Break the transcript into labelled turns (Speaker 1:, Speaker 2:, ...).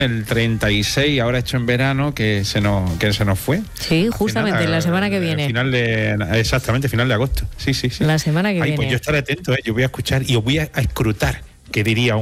Speaker 1: el 36, ahora hecho en verano, que se nos fue.
Speaker 2: Sí, justamente, la semana que viene.
Speaker 1: Final de agosto. Sí.
Speaker 2: La semana que viene.
Speaker 1: Pues yo estaré atento, yo voy a escuchar y os voy a escrutar, que diría